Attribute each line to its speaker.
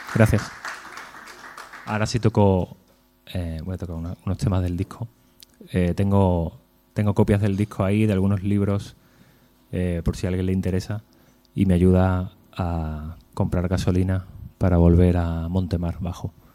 Speaker 1: Gracias. Ahora sí voy a tocar unos temas del disco. Tengo copias del disco ahí, de algunos libros, por si a alguien le interesa, y me ayuda a comprar gasolina para volver a Montemar Bajo.